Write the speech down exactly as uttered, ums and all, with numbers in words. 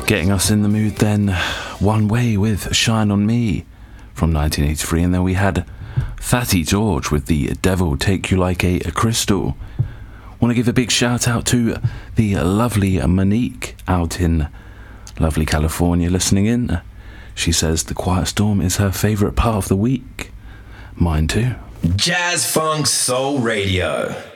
Getting us in the mood then, One Way with Shine On Me from nineteen eighty-three, and then we had Fatty George with The Devil Take You Like a, a Crystal. Want to give a big shout out to the lovely Monique out in lovely California listening in. She says the Quiet Storm is her favourite part of the week. Mine too. Jazz Funk Soul Radio.